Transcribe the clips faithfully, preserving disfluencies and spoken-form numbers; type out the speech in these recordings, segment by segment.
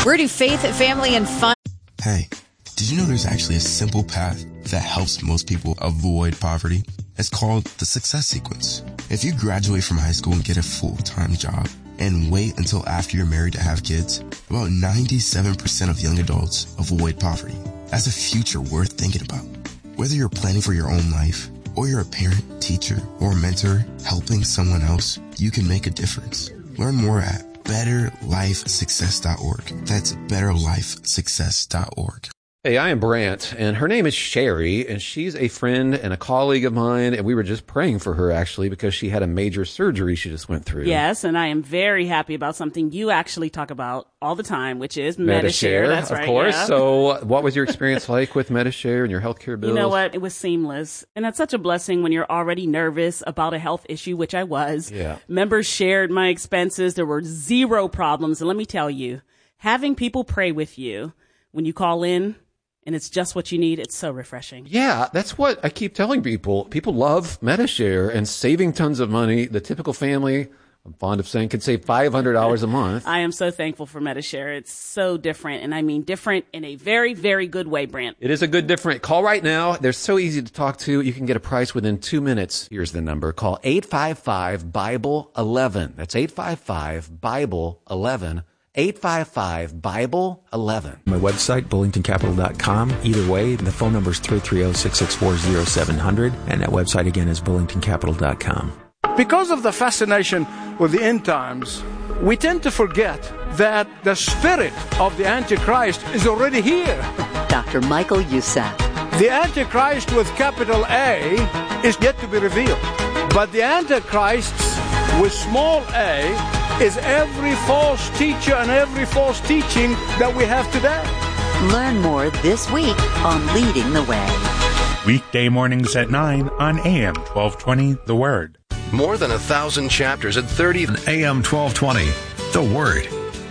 We're to faith, family, and fun. Hey, did you know there's actually a simple path that helps most people avoid poverty? It's called the Success Sequence. If you graduate from high school and get a full-time job and wait until after you're married to have kids, about ninety-seven percent of young adults avoid poverty. That's a future worth thinking about. Whether you're planning for your own life, or you're a parent, teacher, or mentor helping someone else, you can make a difference. Learn more at better life success dot org. That's better life success dot org. Hey, I am Brant, and her name is Sherry, and she's a friend and a colleague of mine, and we were just praying for her, actually, because she had a major surgery she just went through. Yes, and I am very happy about something you actually talk about all the time, which is Medi-Share. Medi-Share. That's of right, course. yeah. So what was your experience like with Medi-Share and your healthcare bills? You know what? It was seamless. And that's such a blessing when you're already nervous about a health issue, which I was. Yeah. Members shared my expenses. There were zero problems. And let me tell you, having people pray with you when you call in, and it's just what you need, it's so refreshing. Yeah, that's what I keep telling people. People love Medi-Share and saving tons of money. The typical family, I'm fond of saying, could save five hundred dollars a month. I am so thankful for Medi-Share. It's so different, and I mean different in a very, very good way, Brant. It is a good different. Call right now. They're so easy to talk to. You can get a price within two minutes. Here's the number. Call eight five five, Bible eleven. That's eight five five, Bible eleven. eight five five, Bible eleven. My website, bullington capital dot com. Either way, the phone number is three three zero, six six four, zero seven zero zero, and that website again is bullington capital dot com. Because of the fascination with the end times, we tend to forget that the spirit of the Antichrist is already here. Doctor Michael Youssef. The Antichrist with capital A is yet to be revealed. But the Antichrists with small a is every false teacher and every false teaching that we have today. Learn more this week on Leading the Way. Weekday mornings at nine on A M twelve twenty, The Word. More than a thousand chapters at thirty. A M twelve twenty, The Word.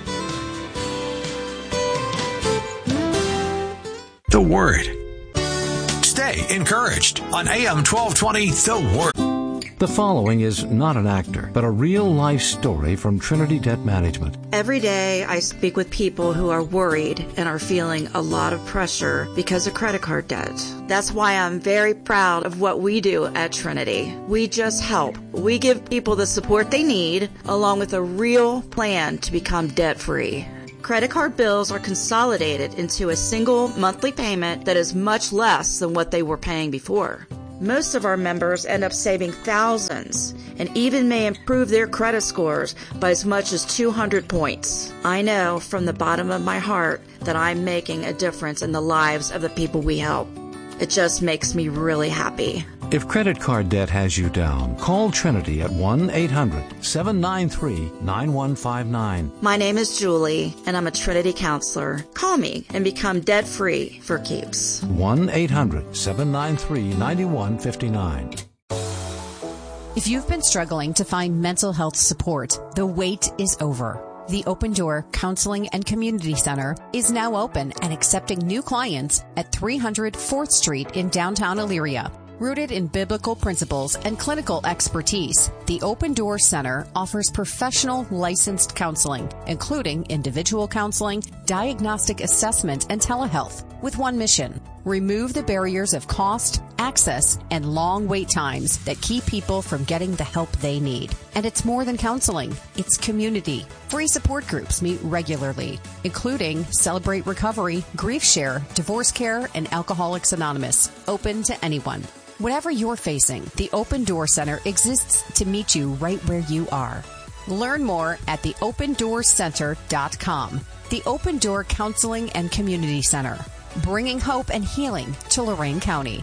The Word. Stay encouraged on A M twelve twenty, The Word. The following is not an actor, but a real-life story from Trinity Debt Management. Every day I speak with people who are worried and are feeling a lot of pressure because of credit card debt. That's why I'm very proud of what we do at Trinity. We just help. We give people the support they need, along with a real plan to become debt-free. Credit card bills are consolidated into a single monthly payment that is much less than what they were paying before. Most of our members end up saving thousands and even may improve their credit scores by as much as two hundred points. I know from the bottom of my heart that I'm making a difference in the lives of the people we help. It just makes me really happy. If credit card debt has you down, call Trinity at one eight hundred, seven nine three, nine one five nine. My name is Julie, and I'm a Trinity counselor. Call me and become debt-free for keeps. one eight hundred, seven nine three, nine one five nine. If you've been struggling to find mental health support, the wait is over. The Open Door Counseling and Community Center is now open and accepting new clients at three hundred fourth Street in downtown Elyria. Rooted in biblical principles and clinical expertise, the Open Door Center offers professional licensed counseling, including individual counseling, diagnostic assessment, and telehealth, with one mission: remove the barriers of cost, access, and long wait times that keep people from getting the help they need. And it's more than counseling. It's community. Free support groups meet regularly, including Celebrate Recovery, Grief Share, Divorce Care, and Alcoholics Anonymous, open to anyone. Whatever you're facing, the Open Door Center exists to meet you right where you are. Learn more at the open door center dot com. The Open Door Counseling and Community Center, bringing hope and healing to Lorain County.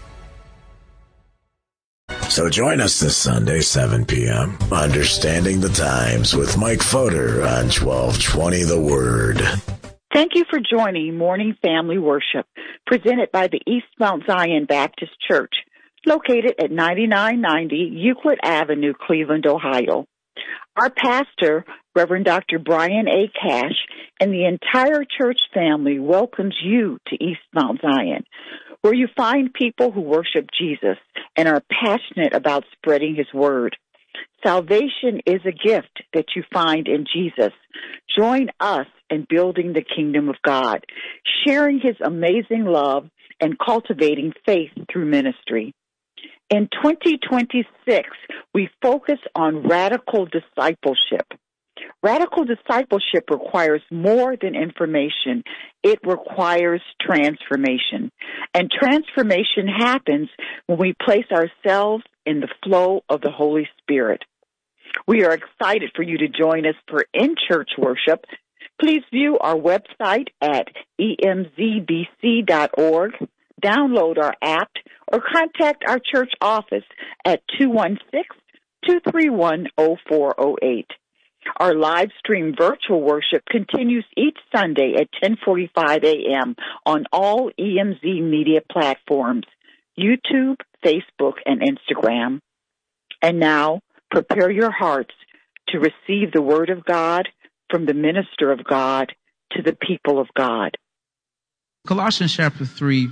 So join us this Sunday, seven p.m., Understanding the Times with Mike Fodor on twelve twenty The Word. Thank you for joining Morning Family Worship, presented by the East Mount Zion Baptist Church, located at ninety-nine ninety Euclid Avenue, Cleveland, Ohio. Our pastor, Reverend Doctor Brian A. Cash, and the entire church family welcomes you to East Mount Zion, where you find people who worship Jesus and are passionate about spreading His word. Salvation is a gift that you find in Jesus. Join us in building the kingdom of God, sharing his amazing love and cultivating faith through ministry. In twenty twenty-six, we focus on radical discipleship. Radical discipleship requires more than information. It requires transformation. And transformation happens when we place ourselves in the flow of the Holy Spirit. We are excited for you to join us for in-church worship. Please view our website at E M Z B C dot org, download our app, or contact our church office at two one six, two three one, zero four zero eight. Our live stream virtual worship continues each Sunday at ten forty-five a.m. on all E M Z media platforms, YouTube, Facebook, and Instagram. And now, prepare your hearts to receive the Word of God from the minister of God to the people of God. Colossians chapter three,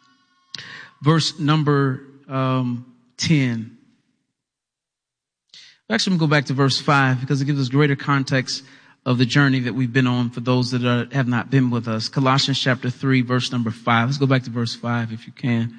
verse number um, ten. Actually, I'm going to go back to verse five because it gives us greater context of the journey that we've been on for those that are, have not been with us. Colossians chapter three, verse number five. Let's go back to verse five if you can.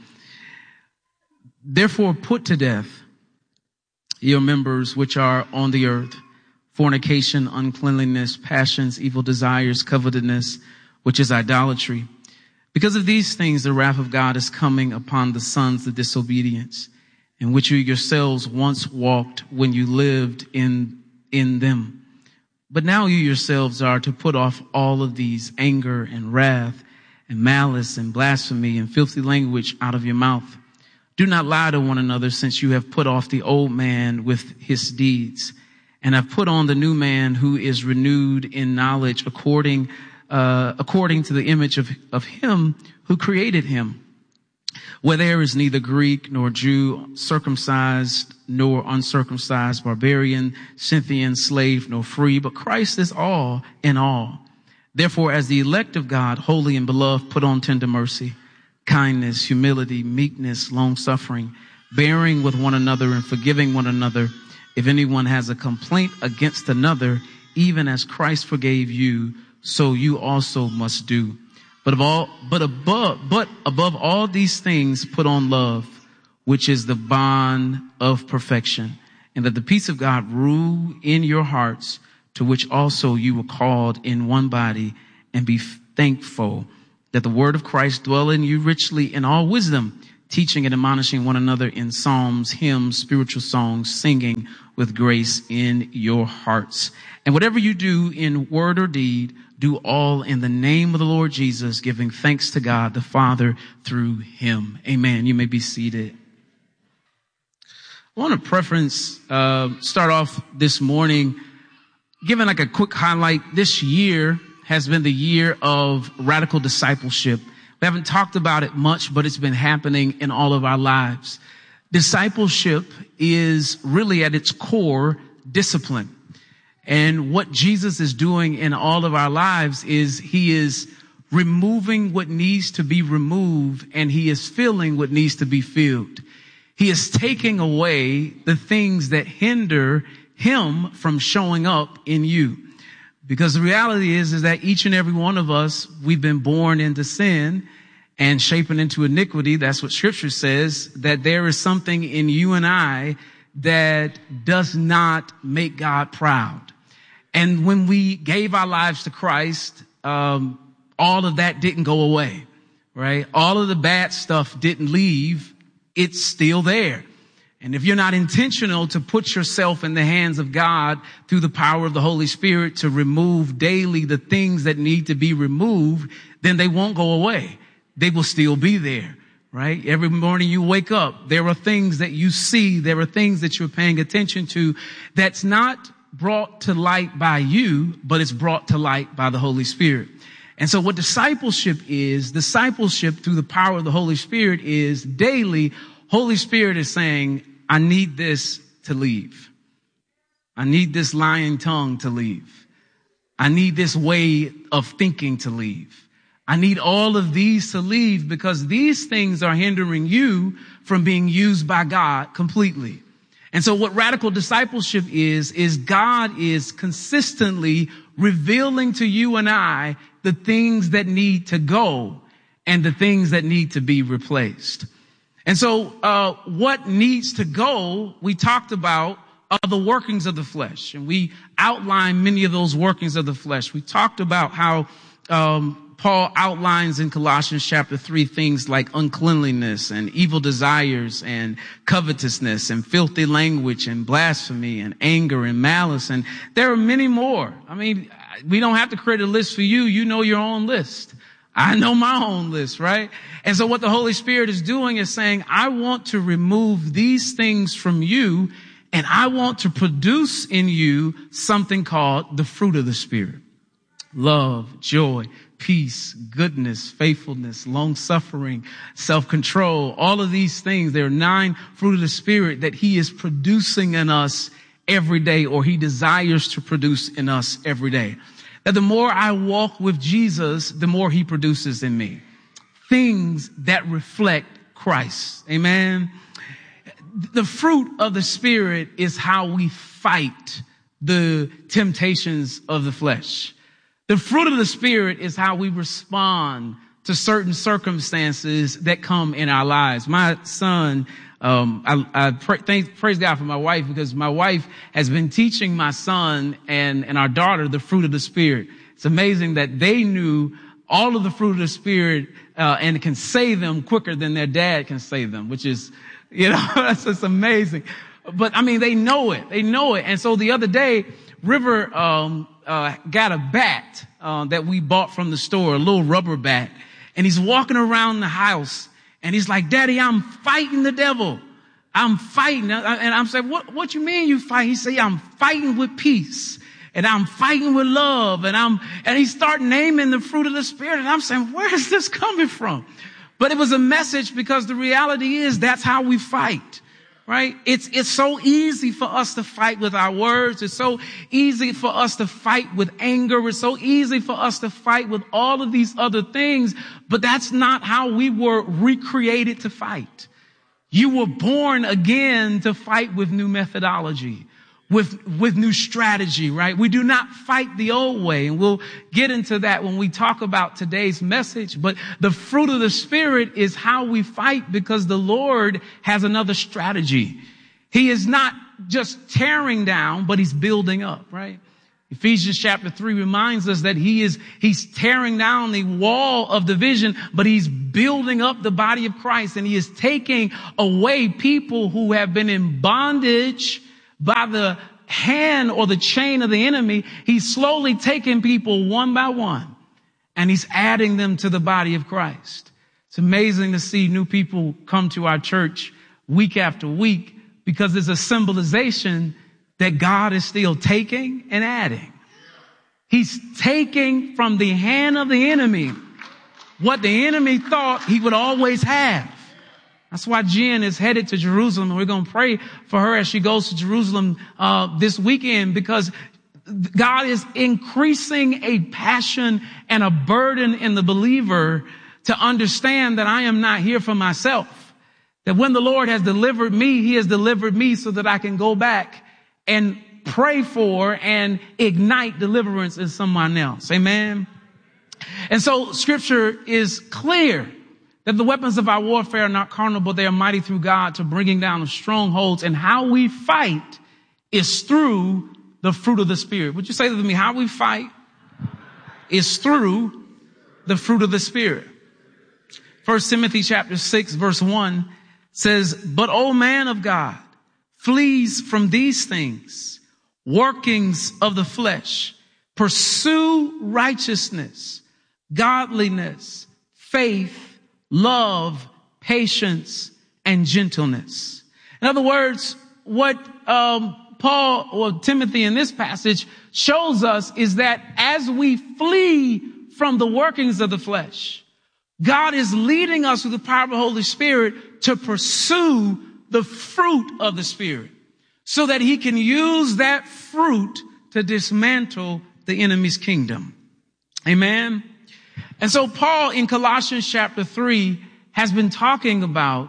Therefore, put to death your members which are on the earth, fornication, uncleanliness, passions, evil desires, covetousness, which is idolatry. Because of these things, the wrath of God is coming upon the sons of disobedience, in which you yourselves once walked when you lived in, in them. But now you yourselves are to put off all of these: anger and wrath and malice and blasphemy and filthy language out of your mouth. Do not lie to one another, since you have put off the old man with his deeds, and have put on the new man, who is renewed in knowledge according, uh, according to the image of, of him who created him. Where there is neither Greek nor Jew, circumcised nor uncircumcised, barbarian, Scythian, slave nor free, but Christ is all in all. Therefore, as the elect of God, holy and beloved, put on tender mercy, kindness, humility, meekness, long-suffering, bearing with one another and forgiving one another. If anyone has a complaint against another, even as Christ forgave you, so you also must do. But of all, but above, but above all these things, put on love, which is the bond of perfection, and that the peace of God rule in your hearts, to which also you were called in one body, and be thankful. That the word of Christ dwell in you richly in all wisdom, teaching and admonishing one another in psalms, hymns, spiritual songs, singing with grace in your hearts. And whatever you do in word or deed, do all in the name of the Lord Jesus, giving thanks to God the Father through him. Amen. You may be seated. I want to preference, uh, start off this morning, giving like a quick highlight. This year has been the year of radical discipleship. We haven't talked about it much, but it's been happening in all of our lives. Discipleship is really at its core discipline. And what Jesus is doing in all of our lives is he is removing what needs to be removed, and he is filling what needs to be filled. He is taking away the things that hinder him from showing up in you. Because the reality is, is that each and every one of us, we've been born into sin and shapen into iniquity. That's what scripture says, that there is something in you and I that does not make God proud. And when we gave our lives to Christ, um, all of that didn't go away, right? All of the bad stuff didn't leave. It's still there. And if you're not intentional to put yourself in the hands of God through the power of the Holy Spirit to remove daily the things that need to be removed, then they won't go away. They will still be there, right? Every morning you wake up, there are things that you see, there are things that you're paying attention to that's not brought to light by you, but it's brought to light by the Holy Spirit. And so what discipleship is, discipleship through the power of the Holy Spirit is daily, Holy Spirit is saying, I need this to leave. I need this lying tongue to leave. I need this way of thinking to leave. I need all of these to leave because these things are hindering you from being used by God completely. And so what radical discipleship is, is God is consistently revealing to you and I the things that need to go and the things that need to be replaced. And so uh what needs to go, we talked about, are the workings of the flesh. And we outlined many of those workings of the flesh. We talked about how um Paul outlines in Colossians chapter three things like uncleanliness and evil desires and covetousness and filthy language and blasphemy and anger and malice. And there are many more. I mean, we don't have to create a list for you. You know your own list. I know my own list, right? And so what the Holy Spirit is doing is saying, I want to remove these things from you, and I want to produce in you something called the fruit of the Spirit. Love, joy, peace, goodness, faithfulness, long-suffering, self-control, all of these things. There are nine fruit of the Spirit that he is producing in us every day, or he desires to produce in us every day. That the more I walk with Jesus, the more he produces in me. Things that reflect Christ. Amen. The fruit of the Spirit is how we fight the temptations of the flesh. The fruit of the Spirit is how we respond to certain circumstances that come in our lives. My son, um, I, I pra- thank, praise God for my wife, because my wife has been teaching my son and, and our daughter the fruit of the Spirit. It's amazing that they knew all of the fruit of the Spirit, uh, and can say them quicker than their dad can say them, which is, you know, that's just amazing. But I mean, they know it. They know it. And so the other day, River, um, uh, got a bat, uh, that we bought from the store, a little rubber bat. And he's walking around the house and he's like, Daddy, I'm fighting the devil. I'm fighting. And I'm saying, what, what you mean you fight? He said, yeah, I'm fighting with peace and I'm fighting with love. And I'm, and he started naming the fruit of the Spirit. And I'm saying, where is this coming from? But it was a message, because the reality is that's how we fight. Right? It's, it's so easy for us to fight with our words. It's so easy for us to fight with anger. It's so easy for us to fight with all of these other things. But that's not how we were recreated to fight. You were born again to fight with new methodology, with, with new strategy, right? We do not fight the old way. And we'll get into that when we talk about today's message. But the fruit of the Spirit is how we fight, because the Lord has another strategy. He is not just tearing down, but he's building up, right? Ephesians chapter three reminds us that he is, he's tearing down the wall of division, but he's building up the body of Christ, and he is taking away people who have been in bondage by the hand or the chain of the enemy. He's slowly taking people one by one, and he's adding them to the body of Christ. It's amazing to see new people come to our church week after week, because there's a symbolization that God is still taking and adding. He's taking from the hand of the enemy what the enemy thought he would always have. That's why Jen is headed to Jerusalem, and we're going to pray for her as she goes to Jerusalem uh this weekend, because God is increasing a passion and a burden in the believer to understand that I am not here for myself. That when the Lord has delivered me, he has delivered me so that I can go back and pray for and ignite deliverance in someone else. Amen. And so scripture is clear that the weapons of our warfare are not carnal, but they are mighty through God to bringing down the strongholds. And how we fight is through the fruit of the Spirit. Would you say that to me? How we fight is through the fruit of the Spirit. First Timothy chapter six, verse one says, but O man of God, flees from these things, workings of the flesh, pursue righteousness, godliness, faith, love, patience, and gentleness. In other words, what um, Paul or Timothy in this passage shows us is that as we flee from the workings of the flesh, God is leading us through the power of the Holy Spirit to pursue the fruit of the Spirit, so that he can use that fruit to dismantle the enemy's kingdom. Amen. And so Paul in Colossians chapter three has been talking about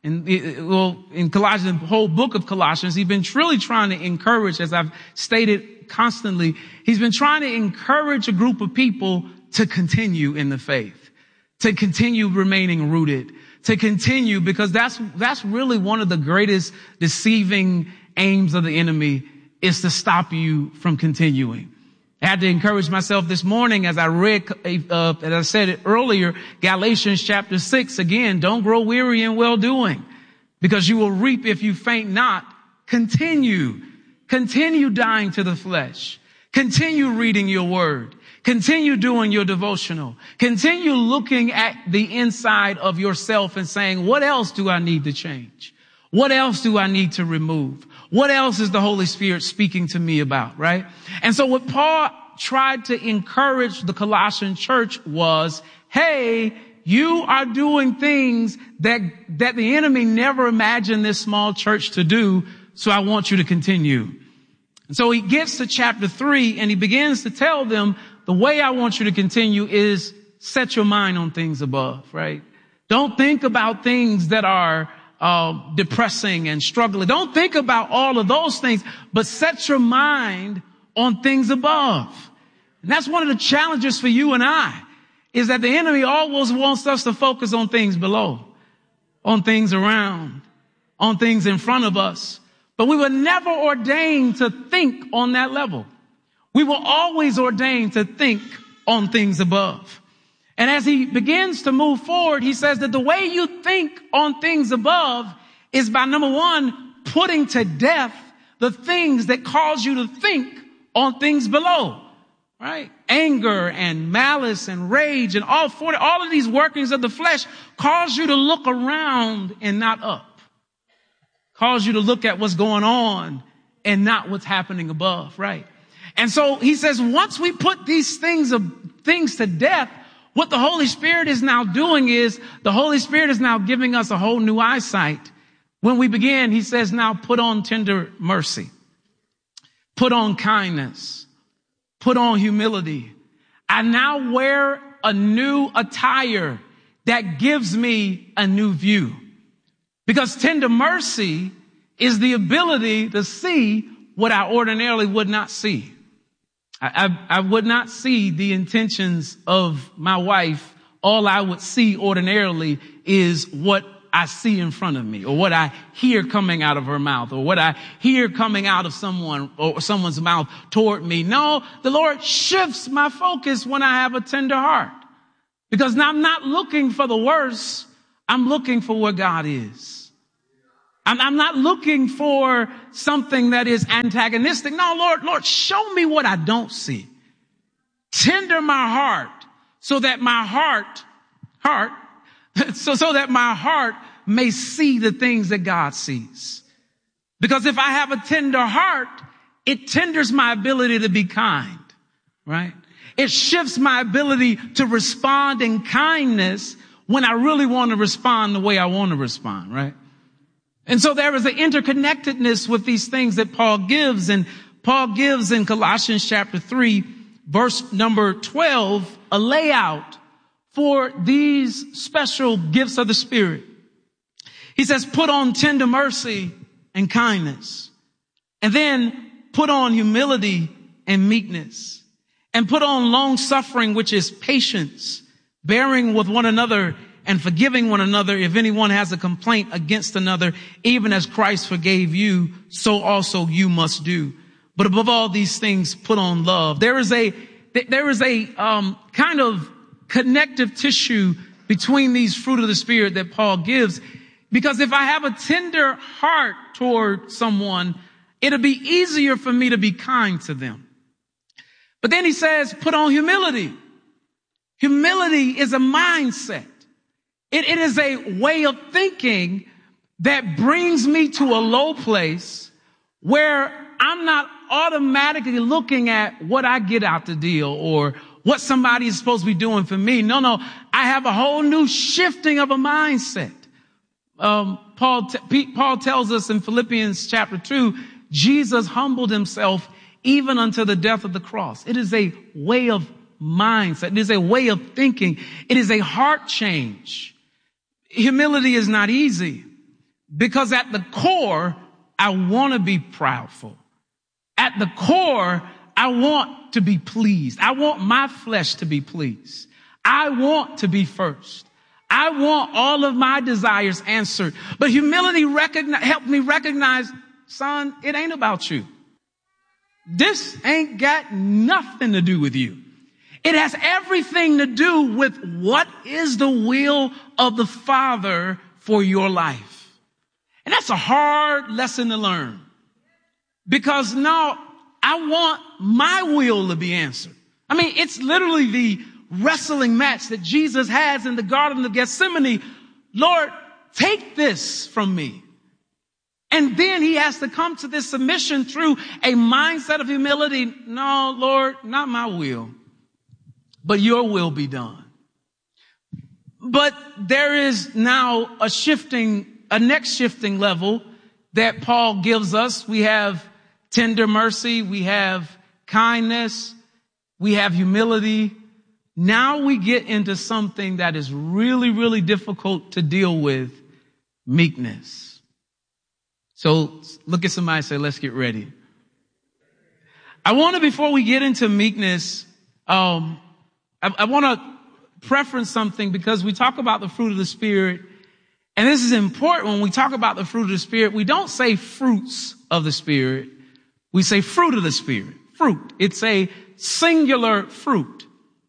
And well, in Colossians, the whole book of Colossians, he's been really trying to encourage, as I've stated constantly, he's been trying to encourage a group of people to continue in the faith, to continue remaining rooted, to continue, because that's, that's really one of the greatest deceiving aims of the enemy, is to stop you from continuing. I had to encourage myself this morning as I read, uh, as I said it earlier, Galatians chapter six, again, don't grow weary in well doing, because you will reap if you faint not. Continue, continue dying to the flesh, continue reading your word, continue doing your devotional, continue looking at the inside of yourself and saying, what else do I need to change? What else do I need to remove? What else is the Holy Spirit speaking to me about, right? And so what Paul tried to encourage the Colossian church was, hey, you are doing things that, that the enemy never imagined this small church to do. So I want you to continue. And so he gets to chapter three and he begins to tell them, the way I want you to continue is set your mind on things above, right? Don't think about things that are Uh, depressing and struggling. Don't think about all of those things, but set your mind on things above. And that's one of the challenges for you and I, is that the enemy always wants us to focus on things below, on things around, on things in front of us. But we were never ordained to think on that level. We were always ordained to think on things above. And as he begins to move forward, he says that the way you think on things above is by, number one, putting to death the things that cause you to think on things below, right? Anger and malice and rage and all forty, all of these workings of the flesh cause you to look around and not up, cause you to look at what's going on and not what's happening above, right? And so he says, once we put these things of things to death, what the Holy Spirit is now doing is the Holy Spirit is now giving us a whole new eyesight. When we begin, he says, now put on tender mercy, put on kindness, put on humility. I now wear a new attire that gives me a new view, because tender mercy is the ability to see what I ordinarily would not see. I, I, I would not see the intentions of my wife. All I would see ordinarily is what I see in front of me, or what I hear coming out of her mouth, or what I hear coming out of someone or someone's mouth toward me. No, the Lord shifts my focus when I have a tender heart, because now I'm not looking for the worst. I'm looking for where God is. I'm, I'm not looking for something that is antagonistic. No, Lord, Lord, show me what I don't see. Tender my heart so that my heart, heart, so, so that my heart may see the things that God sees. Because if I have a tender heart, it tenders my ability to be kind, right? It shifts my ability to respond in kindness when I really want to respond the way I want to respond, right? And so there is an interconnectedness with these things that Paul gives. And Paul gives in Colossians chapter three, verse number twelve, a layout for these special gifts of the Spirit. He says, put on tender mercy and kindness, and then put on humility and meekness, and put on long suffering, which is patience, bearing with one another and forgiving one another if anyone has a complaint against another, even as Christ forgave you, so also you must do. But above all these things, put on love. There is a, there is a, um, kind of connective tissue between these fruit of the Spirit that Paul gives. Because if I have a tender heart toward someone, it'll be easier for me to be kind to them. But then he says, put on humility. Humility is a mindset. It, it is a way of thinking that brings me to a low place where I'm not automatically looking at what I get out the deal or what somebody is supposed to be doing for me. No, no, I have a whole new shifting of a mindset. Um, Paul, t- Paul tells us in Philippians chapter two, Jesus humbled himself even unto the death of the cross. It is a way of mindset. It is a way of thinking. It is a heart change. Humility is not easy. Because at the core, I want to be proudful. At the core, I want to be pleased. I want my flesh to be pleased. I want to be first. I want all of my desires answered. But humility recognize, helped me recognize, son, it ain't about you. This ain't got nothing to do with you. It has everything to do with what is the will of the Father for your life. And that's a hard lesson to learn. Because now I want my will to be answered. I mean, it's literally the wrestling match that Jesus has in the Garden of Gethsemane. Lord, take this from me. And then he has to come to this submission through a mindset of humility. No, Lord, not my will, but your will be done. But there is now a shifting, a next shifting level that Paul gives us. We have tender mercy. We have kindness. We have humility. Now we get into something that is really, really difficult to deal with, meekness. So look at somebody and say, let's get ready. I want to, before we get into meekness, um, I, I want to preference something because we talk about the fruit of the Spirit. And this is important. When we talk about the fruit of the Spirit, we don't say fruits of the Spirit. We say fruit of the Spirit. Fruit. It's a singular fruit.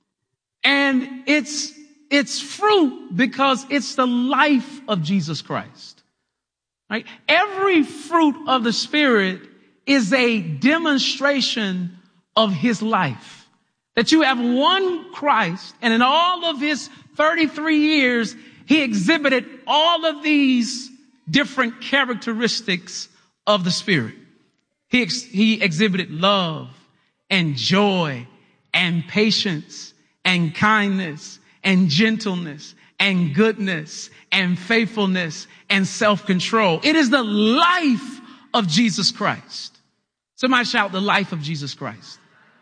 And it's, it's fruit because it's the life of Jesus Christ. Right? Every fruit of the Spirit is a demonstration of his life. That you have one Christ, and in all of his thirty-three years, he exhibited all of these different characteristics of the Spirit. He, ex- he exhibited love and joy and patience and kindness and gentleness and goodness and faithfulness and self-control. It is the life of Jesus Christ. Somebody shout the life of Jesus Christ.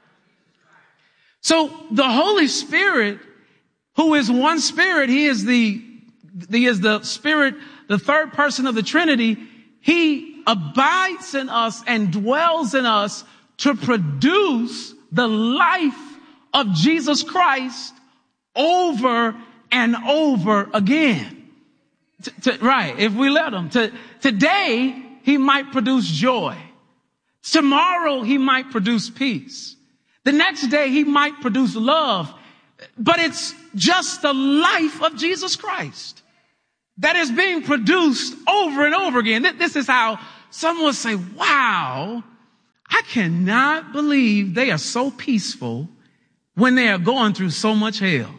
So the Holy Spirit, who is one Spirit, he is the, he is the Spirit, the third person of the Trinity. He abides in us and dwells in us to produce the life of Jesus Christ over and over again. To, to, right, if we let him. To, today, he might produce joy. Tomorrow, he might produce peace. The next day, he might produce love. But it's just the life of Jesus Christ that is being produced over and over again. This is how someone will say, wow, I cannot believe they are so peaceful when they are going through so much hell.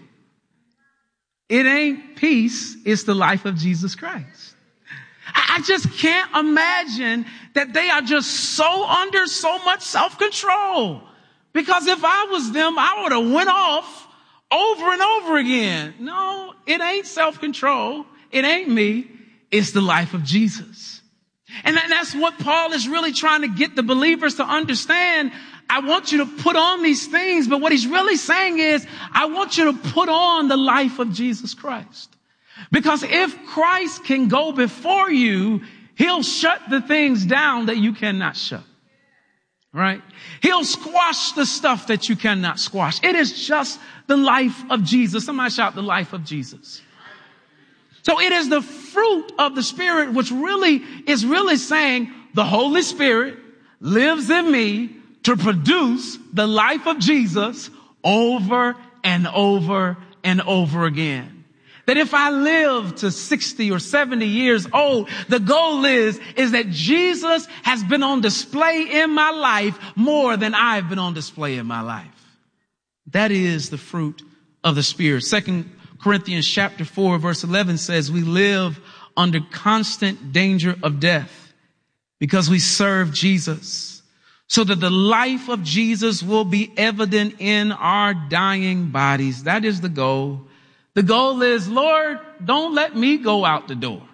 It ain't peace, it's the life of Jesus Christ. I just can't imagine that they are just so under so much self-control. Because if I was them, I would have went off over and over again. No, it ain't self-control. It ain't me. It's the life of Jesus. And that's what Paul is really trying to get the believers to understand. I want you to put on these things, but what he's really saying is, I want you to put on the life of Jesus Christ. Because if Christ can go before you, he'll shut the things down that you cannot shut. Right? He'll squash the stuff that you cannot squash. It is just the life of Jesus. Somebody shout the life of Jesus. So it is the fruit of the Spirit, which really is really saying the Holy Spirit lives in me to produce the life of Jesus over and over and over again. That if I live to sixty or seventy years old, the goal is, is that Jesus has been on display in my life more than I've been on display in my life. That is the fruit of the Spirit. Second Corinthians chapter four, verse eleven says, we live under constant danger of death because we serve Jesus, so that the life of Jesus will be evident in our dying bodies. That is the goal. The goal is, Lord, don't let me go out the door.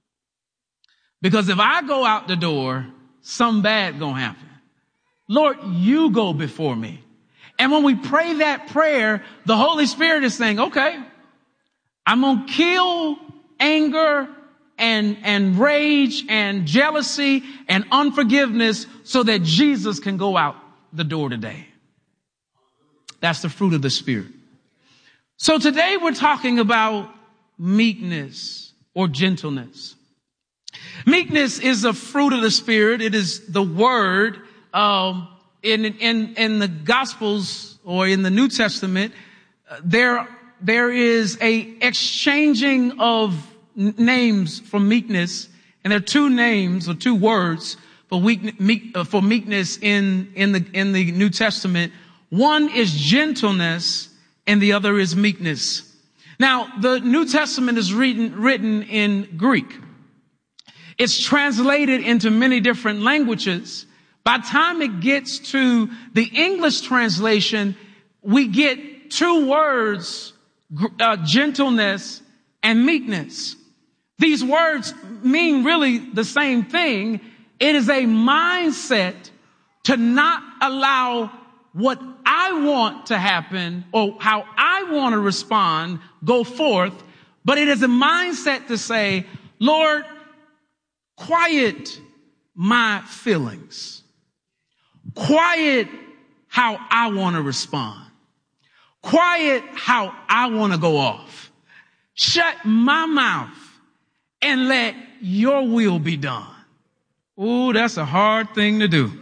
Because if I go out the door, something bad gonna happen. Lord, you go before me. And when we pray that prayer, the Holy Spirit is saying, okay, I'm gonna kill anger and, and rage and jealousy and unforgiveness so that Jesus can go out the door today. That's the fruit of the Spirit. So today we're talking about meekness or gentleness. Meekness is a fruit of the Spirit. It is the word, um, in, in, in the Gospels or in the New Testament. Uh, there, there is a exchanging of n- names for meekness. And there are two names or two words for weak, meek, uh, for meekness in, in the, in the New Testament. One is gentleness and the other is meekness. Now, the New Testament is written, written in Greek. It's translated into many different languages. By the time it gets to the English translation, we get two words, uh, gentleness and meekness. These words mean really the same thing. It is a mindset to not allow what I want to happen or how I want to respond go forth, but it is a mindset to say, Lord, quiet my feelings. Quiet how I want to respond. Quiet how I want to go off. Shut my mouth and let your will be done. Ooh, that's a hard thing to do.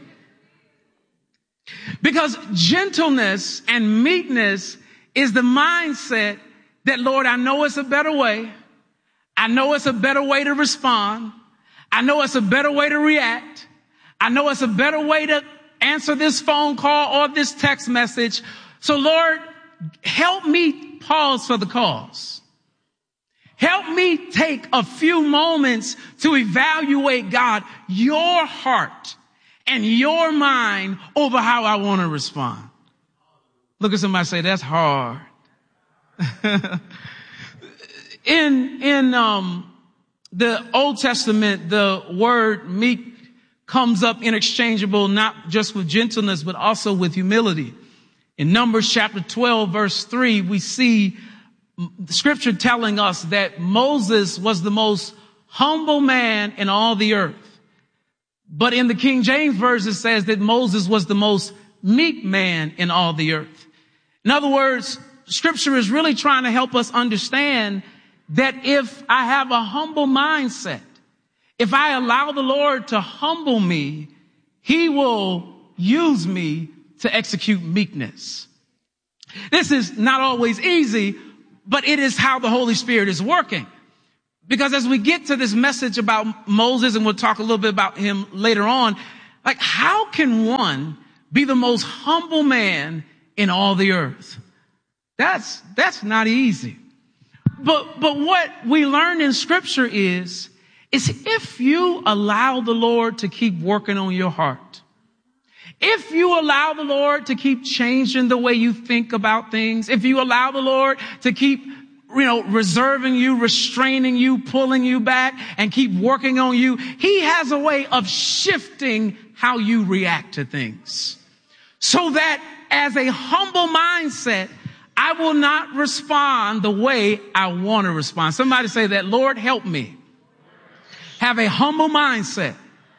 Because gentleness and meekness is the mindset that, Lord, I know it's a better way. I know it's a better way to respond. I know it's a better way to react. I know it's a better way to answer this phone call or this text message. So, Lord, help me pause for the cause. Help me take a few moments to evaluate, God, your heart and your mind over how I want to respond. Look at somebody say, that's hard. in, in, um, the Old Testament, the word meek comes up interchangeable, not just with gentleness, but also with humility. In Numbers chapter twelve, verse three, we see the scripture telling us that Moses was the most humble man in all the earth. But in the King James Version, it says that Moses was the most meek man in all the earth. In other words, scripture is really trying to help us understand that if I have a humble mindset, if I allow the Lord to humble me, he will use me to execute meekness. This is not always easy, but it is how the Holy Spirit is working. Because as we get to this message about Moses, and we'll talk a little bit about him later on, like how can one be the most humble man in all the earth? That's, that's not easy. But, but what we learn in scripture is, is if you allow the Lord to keep working on your heart, if you allow the Lord to keep changing the way you think about things, if you allow the Lord to keep, you know, reserving you, restraining you, pulling you back and keep working on you, he has a way of shifting how you react to things. So that as a humble mindset, I will not respond the way I want to respond. Somebody say that, Lord, help me have a humble mindset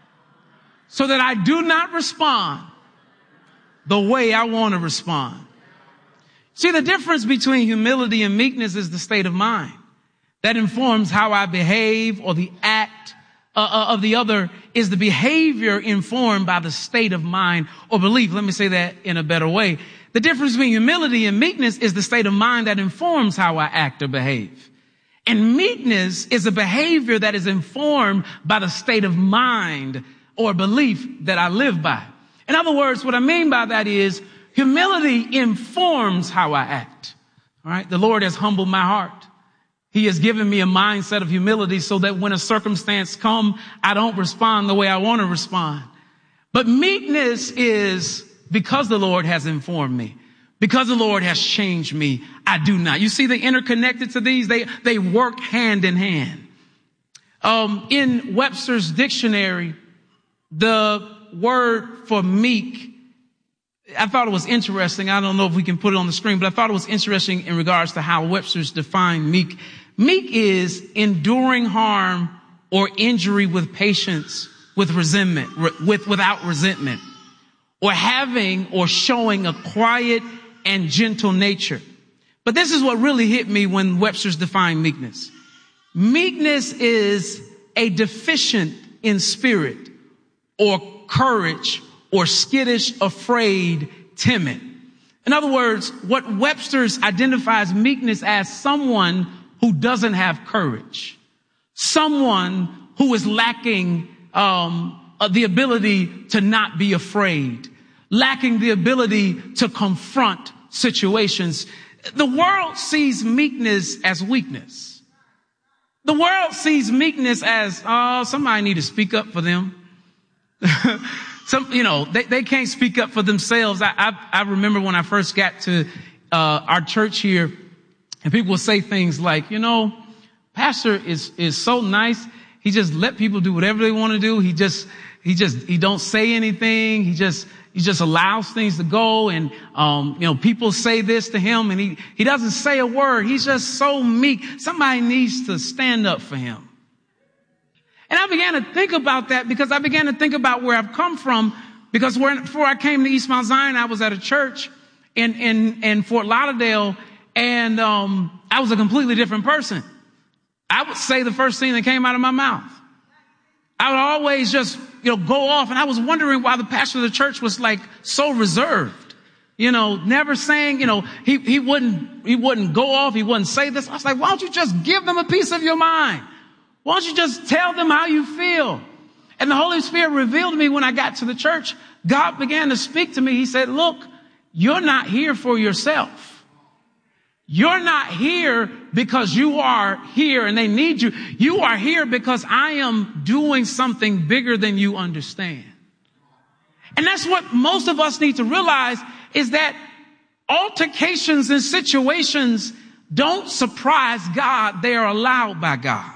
so that I do not respond the way I want to respond. See, the difference between humility and meekness is the state of mind that informs how I behave, or the act uh, of the other is the behavior informed by the state of mind or belief. Let me say that in a better way. The difference between humility and meekness is the state of mind that informs how I act or behave. And meekness is a behavior that is informed by the state of mind or belief that I live by. In other words, what I mean by that is humility informs how I act. All right. The Lord has humbled my heart. He has given me a mindset of humility so that when a circumstance comes, I don't respond the way I want to respond. But meekness is because the Lord has informed me, because the Lord has changed me, I do not. You see, they interconnected to these. They, they work hand in hand. Um, in Webster's dictionary, the word for meek, I thought it was interesting. I don't know if we can put it on the screen, but I thought it was interesting in regards to how Webster's defined meek. Meek is enduring harm or injury with patience, with resentment, with, without resentment, or having or showing a quiet and gentle nature. But this is what really hit me when Webster's defined meekness. Meekness is a deficient in spirit or courage or skittish, afraid, timid. In other words, what Webster's identifies meekness as someone who doesn't have courage, someone who is lacking um, the ability to not be afraid, lacking the ability to confront situations. The world sees meekness as weakness. The world sees meekness as, oh, somebody need to speak up for them. Some, you know, they, they can't speak up for themselves. I, I, I remember when I first got to uh, our church here, and people would say things like, you know, pastor is is so nice. He just let people do whatever they want to do. He just he just he don't say anything. He just he just allows things to go. And um, you know, people say this to him, and he he doesn't say a word. He's just so meek. Somebody needs to stand up for him. And I began to think about that because I began to think about where I've come from. Because where, before I came to East Mount Zion, I was at a church in, in, in Fort Lauderdale, and um, I was a completely different person. I would say the first thing that came out of my mouth. I would always just, you know, go off, and I was wondering why the pastor of the church was like so reserved. You know, never saying, you know, he, he wouldn't, he wouldn't go off. He wouldn't say this. I was like, why don't you just give them a piece of your mind? Why don't you just tell them how you feel? And the Holy Spirit revealed to me when I got to the church. God began to speak to me. He said, look, you're not here for yourself. You're not here because you are here and they need you. You are here because I am doing something bigger than you understand. And that's what most of us need to realize, is that altercations and situations don't surprise God. They are allowed by God.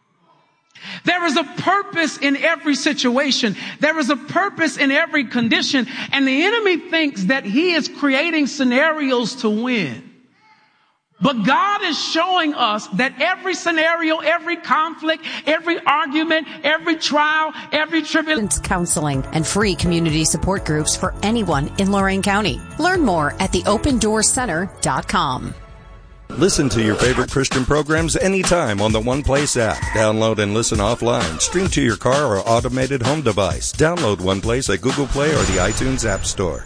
There is a purpose in every situation. There is a purpose in every condition. And the enemy thinks that he is creating scenarios to win. But God is showing us that every scenario, every conflict, every argument, every trial, every tribulation. Counseling and free community support groups for anyone in Lorain County. Learn more at the open door center dot com. Listen to your favorite Christian programs anytime on the One Place app. Download and listen offline. Stream to your car or automated home device. Download One Place at Google Play or the iTunes App Store.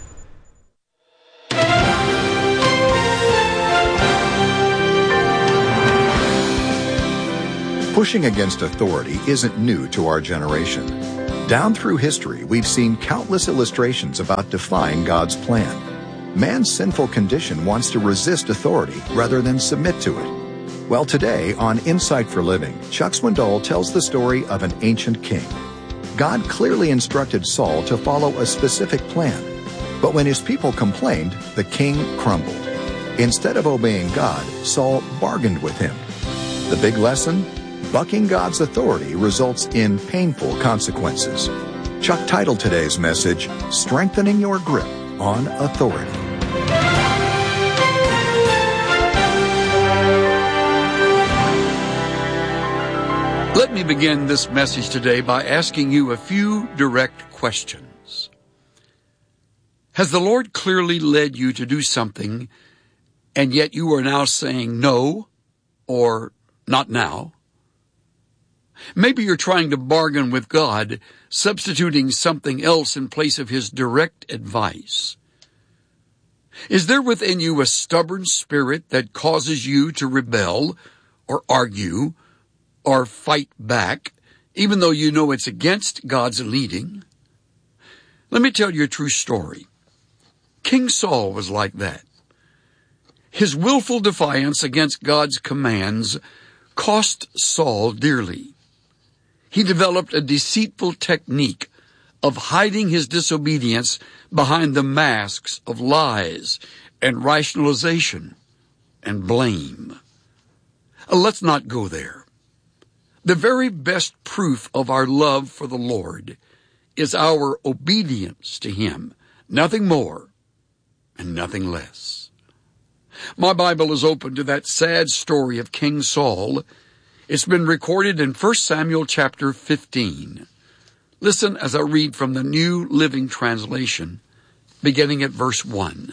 Pushing against authority isn't new to our generation. Down through history, we've seen countless illustrations about defying God's plan. Man's sinful condition wants to resist authority rather than submit to it. Well, today on Insight for Living, Chuck Swindoll tells the story of an ancient king. God clearly instructed Saul to follow a specific plan, but when his people complained, the king crumbled. Instead of obeying God, Saul bargained with him. The big lesson? Bucking God's authority results in painful consequences. Chuck titled today's message, Strengthening Your Grip on Authority. Let me begin this message today by asking you a few direct questions. Has the Lord clearly led you to do something, and yet you are now saying no or not now? Maybe you're trying to bargain with God, substituting something else in place of His direct advice. Is there within you a stubborn spirit that causes you to rebel or argue or fight back, even though you know it's against God's leading? Let me tell you a true story. King Saul was like that. His willful defiance against God's commands cost Saul dearly. He developed a deceitful technique of hiding his disobedience behind the masks of lies and rationalization and blame. Let's not go there. The very best proof of our love for the Lord is our obedience to Him, nothing more and nothing less. My Bible is open to that sad story of King Saul It's been recorded in First Samuel chapter fifteen. Listen as I read from the New Living Translation, beginning at verse one.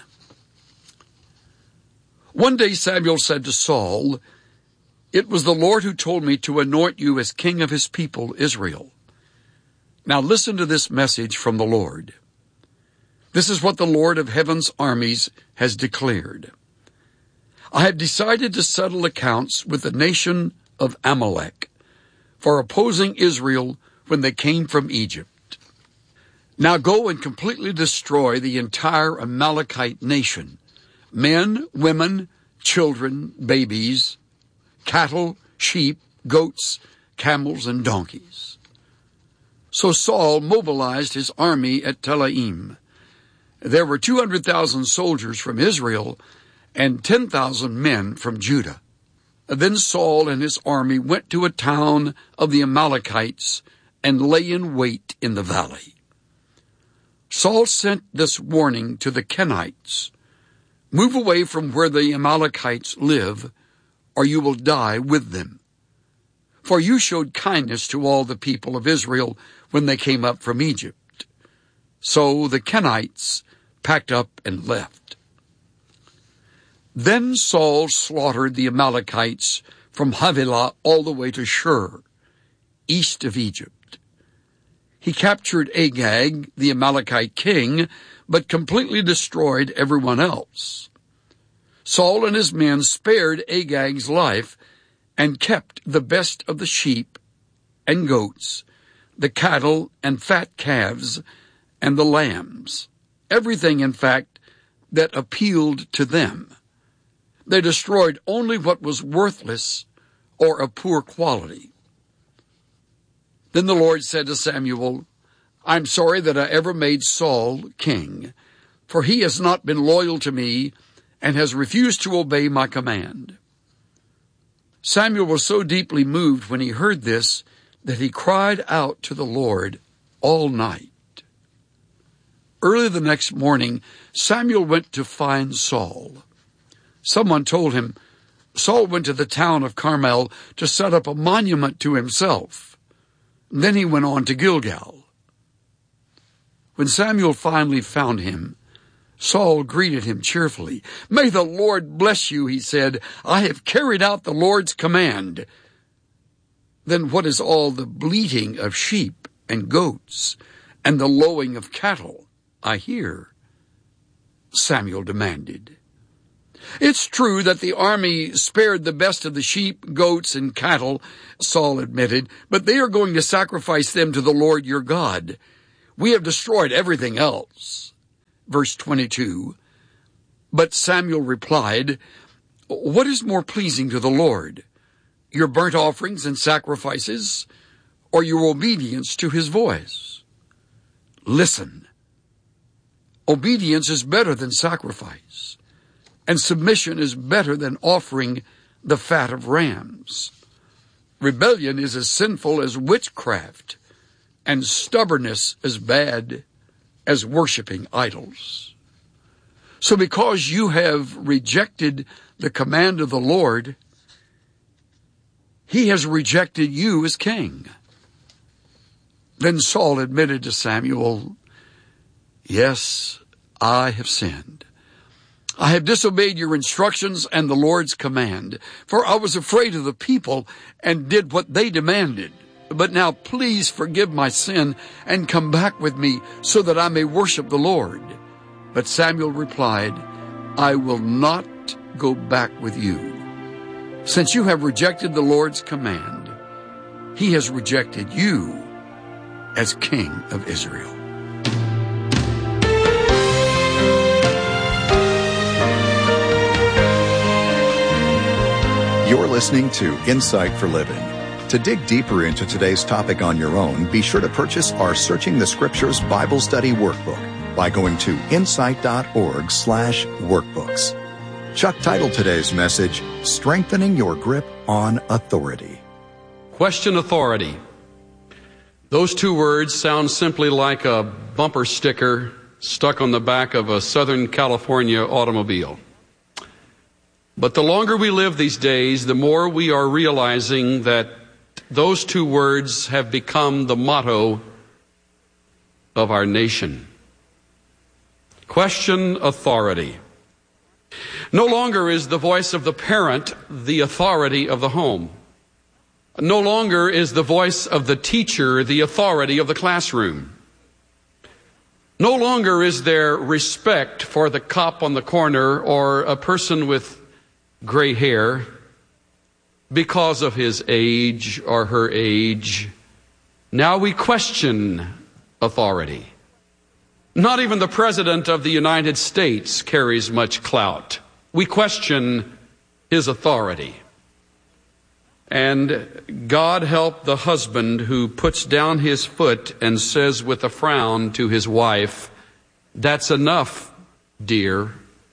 One day Samuel said to Saul, "It was the Lord who told me to anoint you as king of his people, Israel. Now listen to this message from the Lord. This is what the Lord of heaven's armies has declared. I have decided to settle accounts with the nation of Amalek for opposing Israel when they came from Egypt. Now go and completely destroy the entire Amalekite nation, men, women, children, babies, cattle, sheep, goats, camels, and donkeys." So Saul mobilized his army at Telaim. There were two hundred thousand soldiers from Israel and ten thousand men from Judah. Then Saul and his army went to a town of the Amalekites and lay in wait in the valley. Saul sent this warning to the Kenites: "Move away from where the Amalekites live, or you will die with them. For you showed kindness to all the people of Israel when they came up from Egypt." So the Kenites packed up and left. Then Saul slaughtered the Amalekites from Havilah all the way to Shur, east of Egypt. He captured Agag, the Amalekite king, but completely destroyed everyone else. Saul and his men spared Agag's life and kept the best of the sheep and goats, the cattle and fat calves, and the lambs, everything, in fact, that appealed to them. They destroyed only what was worthless or of poor quality. Then the Lord said to Samuel, "I'm sorry that I ever made Saul king, for he has not been loyal to me and has refused to obey my command." Samuel was so deeply moved when he heard this that he cried out to the Lord all night. Early the next morning, Samuel went to find Saul. Someone told him Saul went to the town of Carmel to set up a monument to himself. Then he went on to Gilgal. When Samuel finally found him, Saul greeted him cheerfully. "May the Lord bless you," he said. "I have carried out the Lord's command." "Then what is all the bleating of sheep and goats and the lowing of cattle I hear?" Samuel demanded. "It's true that the army spared the best of the sheep, goats, and cattle," Saul admitted, "but they are going to sacrifice them to the Lord your God. We have destroyed everything else." Verse twenty-two, but Samuel replied, "What is more pleasing to the Lord, your burnt offerings and sacrifices, or your obedience to his voice? Listen, obedience is better than sacrifice, and submission is better than offering the fat of rams. Rebellion is as sinful as witchcraft, and stubbornness as bad as worshiping idols. So because you have rejected the command of the Lord, he has rejected you as king." Then Saul admitted to Samuel, "Yes, I have sinned. I have disobeyed your instructions and the Lord's command, for I was afraid of the people and did what they demanded. But now please forgive my sin and come back with me so that I may worship the Lord." But Samuel replied, "I will not go back with you. Since you have rejected the Lord's command, he has rejected you as king of Israel." You're listening to Insight for Living. To dig deeper into today's topic on your own, be sure to purchase our Searching the Scriptures Bible Study Workbook by going to insight.org slash workbooks. Chuck titled today's message, Strengthening Your Grip on Authority. Question authority. Those two words sound simply like a bumper sticker stuck on the back of a Southern California automobile. But the longer we live these days, the more we are realizing that those two words have become the motto of our nation. Question authority. No longer is the voice of the parent the authority of the home. No longer is the voice of the teacher the authority of the classroom. No longer is there respect for the cop on the corner or a person with gray hair because of his age or her age. Now we question authority. Not even the President of the United States carries much clout. We question his authority. And God help the husband who puts down his foot and says with a frown to his wife, "That's enough, dear."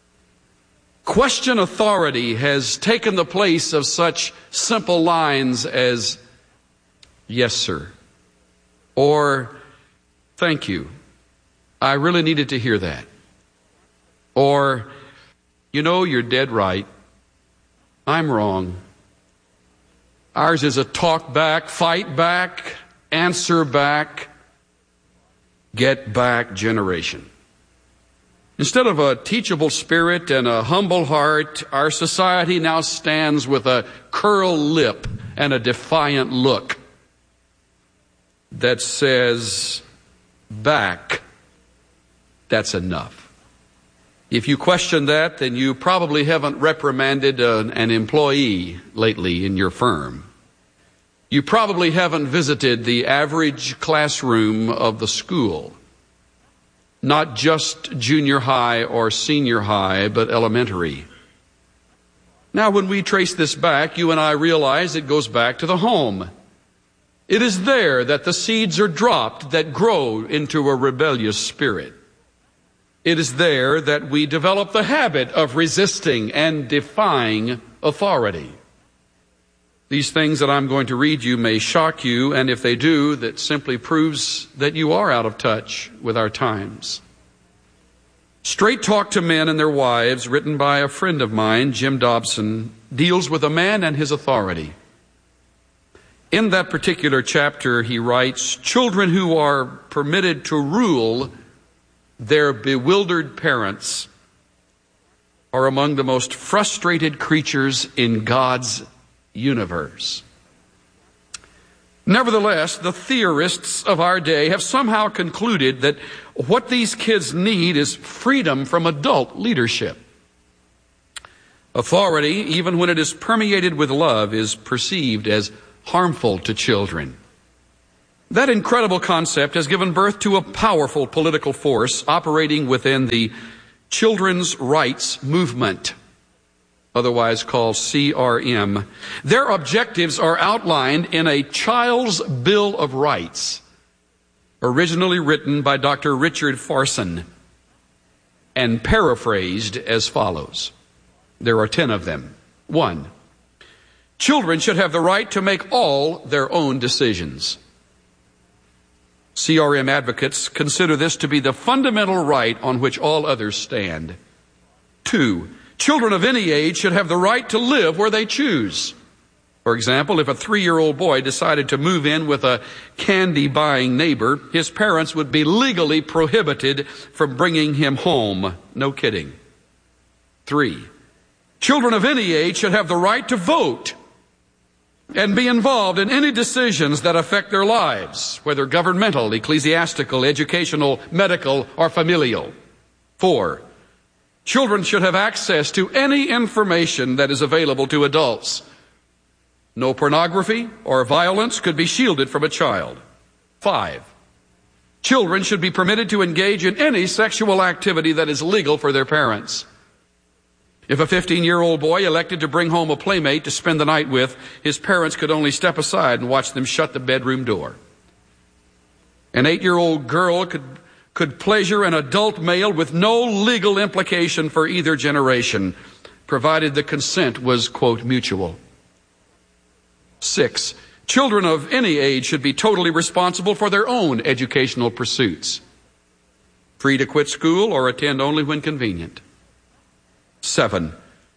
Question authority has taken the place of such simple lines as, "Yes, sir," or "Thank you. I really needed to hear that." Or, "You know, you're dead right. I'm wrong." Ours is a talk back, fight back, answer back, get back generation. Instead of a teachable spirit and a humble heart, our society now stands with a curled lip and a defiant look that says, "Back, that's enough." If you question that, then you probably haven't reprimanded an, an employee lately in your firm. You probably haven't visited the average classroom of the school. Not just junior high or senior high, but elementary. Now, when we trace this back, you and I realize it goes back to the home. It is there that the seeds are dropped that grow into a rebellious spirit. It is there that we develop the habit of resisting and defying authority. These things that I'm going to read you may shock you, and if they do, that simply proves that you are out of touch with our times. Straight Talk to Men and Their Wives, written by a friend of mine, Jim Dobson, deals with a man and his authority. In that particular chapter, he writes, "Children who are permitted to rule their bewildered parents are among the most frustrated creatures in God's universe." Nevertheless, the theorists of our day have somehow concluded that what these kids need is freedom from adult leadership. Authority, even when it is permeated with love, is perceived as harmful to children. That incredible concept has given birth to a powerful political force operating within the children's rights movement, otherwise called C R M. Their objectives are outlined in a Child's Bill of Rights, originally written by Doctor Richard Farson and paraphrased as follows. There are ten of them. One, children should have the right to make all their own decisions. C R M advocates consider this to be the fundamental right on which all others stand. Two, children of any age should have the right to live where they choose. For example, if a three-year-old boy decided to move in with a candy-buying neighbor, his parents would be legally prohibited from bringing him home. No kidding. Three, children of any age should have the right to vote and be involved in any decisions that affect their lives, whether governmental, ecclesiastical, educational, medical, or familial. Four, children should have access to any information that is available to adults. No pornography or violence could be shielded from a child. Five, children should be permitted to engage in any sexual activity that is legal for their parents. If a fifteen-year-old boy elected to bring home a playmate to spend the night with, his parents could only step aside and watch them shut the bedroom door. An eight-year-old girl could, could pleasure an adult male with no legal implication for either generation, provided the consent was, quote, mutual. Six, children of any age should be totally responsible for their own educational pursuits, free to quit school or attend only when convenient. Seven,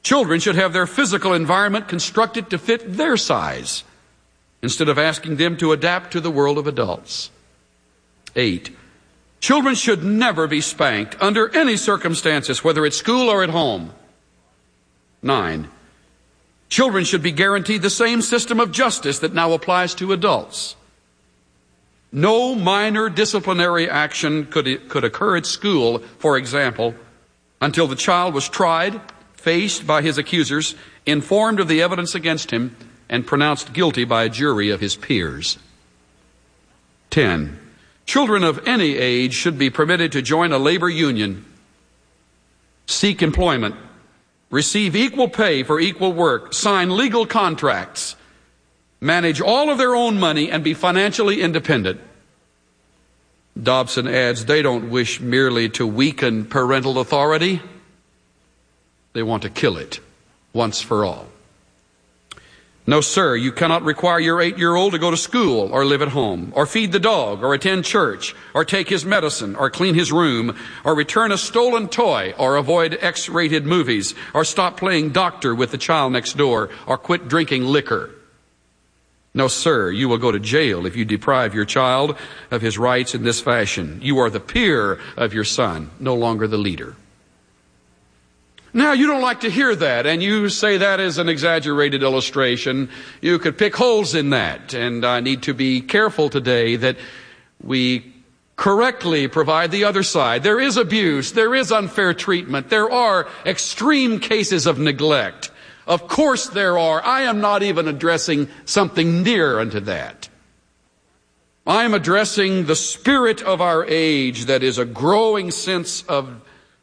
Children should have their physical environment constructed to fit their size instead of asking them to adapt to the world of adults. Eight, children should never be spanked under any circumstances, whether at school or at home. Nine, children should be guaranteed the same system of justice that now applies to adults. No minor disciplinary action could, could occur at school, for example, until the child was tried, faced by his accusers, informed of the evidence against him, and pronounced guilty by a jury of his peers. Ten, children of any age should be permitted to join a labor union, seek employment, receive equal pay for equal work, sign legal contracts, manage all of their own money, and be financially independent. Dobson adds, they don't wish merely to weaken parental authority. They want to kill it once for all. No, sir, you cannot require your eight-year-old to go to school or live at home or feed the dog or attend church or take his medicine or clean his room or return a stolen toy or avoid X-rated movies or stop playing doctor with the child next door or quit drinking liquor. No, sir, you will go to jail if you deprive your child of his rights in this fashion. You are the peer of your son, no longer the leader. Now, you don't like to hear that, and you say that is an exaggerated illustration. You could pick holes in that, and I need to be careful today that we correctly provide the other side. There is abuse, there is unfair treatment, there are extreme cases of neglect. Of course there are. I am not even addressing something near unto that. I am addressing the spirit of our age that is a growing sense of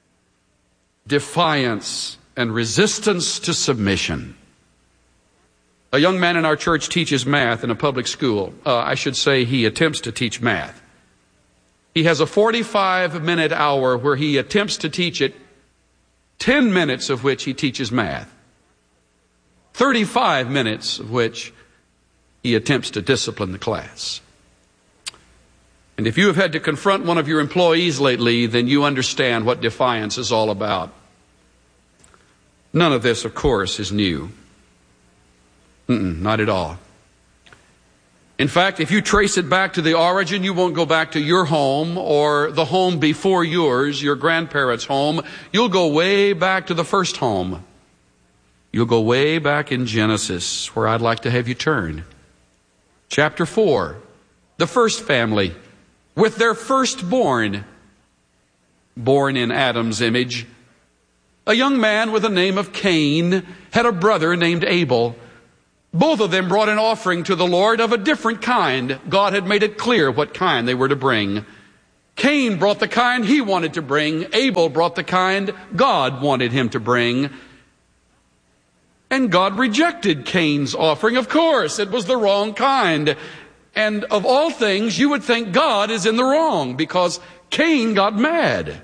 defiance and resistance to submission. A young man in our church teaches math in a public school. Uh, I should say he attempts to teach math. He has a forty-five minute hour where he attempts to teach it, ten minutes of which he teaches math. thirty-five minutes of which he attempts to discipline the class. And if you have had to confront one of your employees lately, then you understand what defiance is all about. None of this, of course, is new. Mm-mm, not at all. In fact, if you trace it back to the origin, you won't go back to your home or the home before yours, your grandparents' home. You'll go way back to the first home. You'll go way back in Genesis, where I'd like to have you turn. Chapter four, the first family, with their firstborn, born in Adam's image. A young man with the name of Cain had a brother named Abel. Both of them brought an offering to the Lord of a different kind. God had made it clear what kind they were to bring. Cain brought the kind he wanted to bring. Abel brought the kind God wanted him to bring. And God rejected Cain's offering. Of course, it was the wrong kind. And of all things, you would think God is in the wrong because Cain got mad.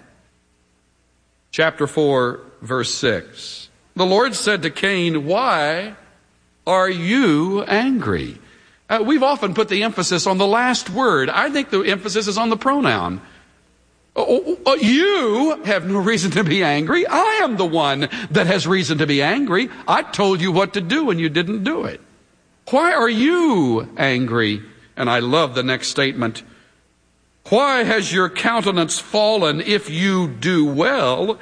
Chapter four, verse six. The Lord said to Cain, "Why are you angry?" Uh, we've often put the emphasis on the last word. I think the emphasis is on the pronoun. Oh, oh, you have no reason to be angry. I am the one that has reason to be angry. I told you what to do and you didn't do it. Why are you angry? And I love the next statement. Why has your countenance fallen? If you do well,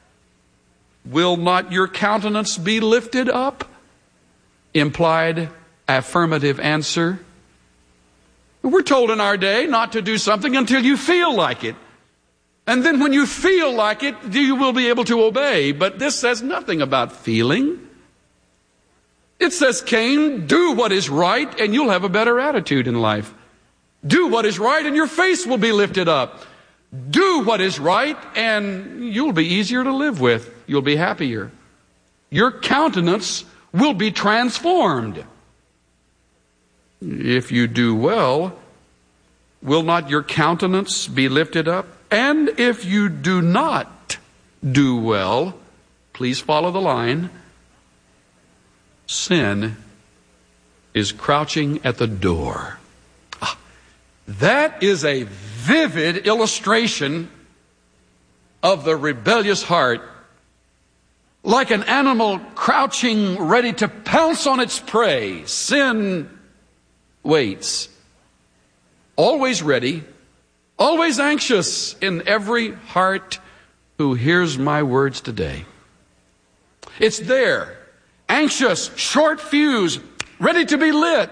will not your countenance be lifted up? Implied affirmative answer. We're told in our day not to do something until you feel like it. And then when you feel like it, you will be able to obey. But this says nothing about feeling. It says, Cain, do what is right and you'll have a better attitude in life. Do what is right and your face will be lifted up. Do what is right and you'll be easier to live with. You'll be happier. Your countenance will be transformed. If you do well, will not your countenance be lifted up? And if you do not do well, please follow the line. Sin is crouching at the door. Ah, that is a vivid illustration of the rebellious heart Like an animal crouching, ready to pounce on its prey, sin waits. Always ready, always anxious in every heart who hears my words today. It's there, anxious, short fuse, ready to be lit.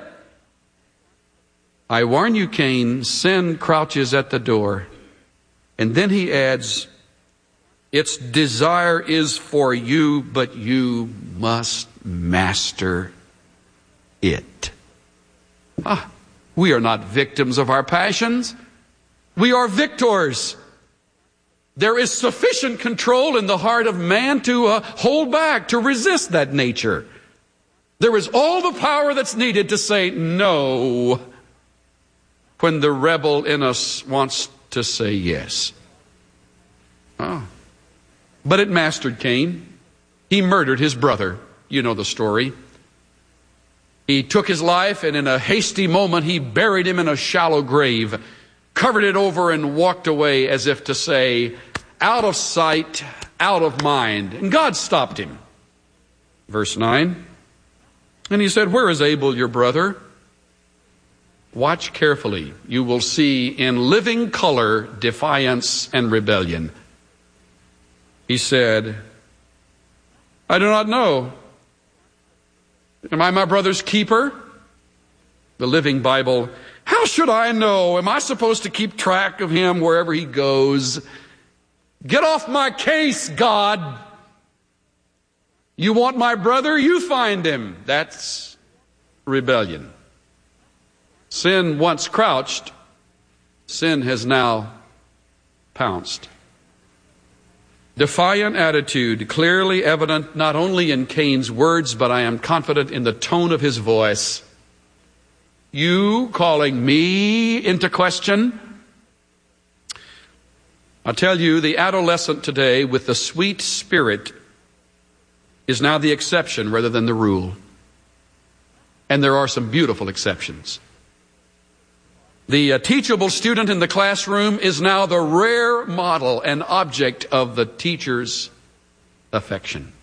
I warn you, Cain, sin crouches at the door. And then he adds, its desire is for you, but you must master it. Ah, we are not victims of our passions. We are victors. There is sufficient control in the heart of man to uh, hold back, to resist that nature. There is all the power that's needed to say no when the rebel in us wants to say yes. Oh. But it mastered Cain. He murdered his brother. You know the story. He took his life, and in a hasty moment, he buried him in a shallow grave, covered it over, and walked away as if to say, out of sight, out of mind. And God stopped him. Verse nine. And he said, where is Abel, your brother? Watch carefully. You will see in living color defiance and rebellion. He said, I do not know. Am I my brother's keeper? The Living Bible, how should I know? Am I supposed to keep track of him wherever he goes? Get off my case, God. You want my brother? You find him. That's rebellion. Sin once crouched, sin has now pounced. Defiant attitude, clearly evident not only in Cain's words, but I am confident in the tone of his voice. You calling me into question? I tell you, the adolescent today with the sweet spirit is now the exception rather than the rule. And there are some beautiful exceptions. The uh, teachable student in the classroom is now the rare model and object of the teacher's affection.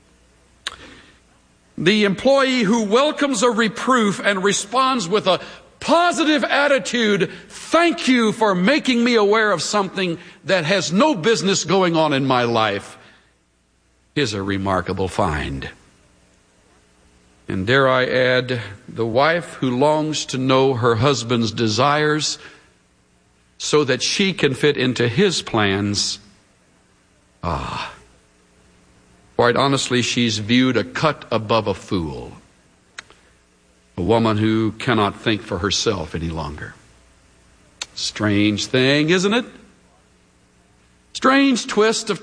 The employee who welcomes a reproof and responds with a positive attitude, thank you for making me aware of something that has no business going on in my life, is a remarkable find. And dare I add, the wife who longs to know her husband's desires so that she can fit into his plans. Ah, quite honestly, she's viewed a cut above a fool. A woman who cannot think for herself any longer. Strange thing, isn't it? Strange twist of